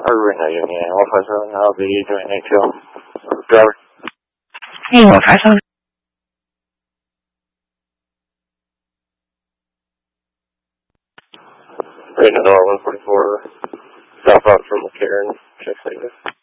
Irving ở nhà Hoa Phật Sơn ở vì chuyện này chưa rồi. 因为我发烧。 Rated R144 southbound from McCarran, check status.